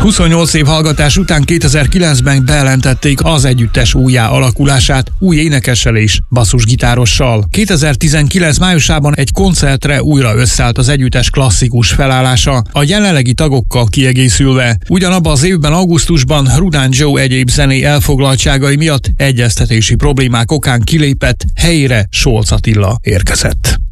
28 év hallgatás után 2009-ben bejelentették az együttes újjá alakulását, új énekessel és basszusgitárossal. 2019 májusában egy koncertre újra összeállt az együttes klasszikus felállása, a jelenlegi tagokkal kiegészülve. Ugyanabban az évben augusztusban Rudán Joe egyéb zené elfoglaltságai miatt egyeztetési problémák okán kilépett, helyére Solc Attila érkezett.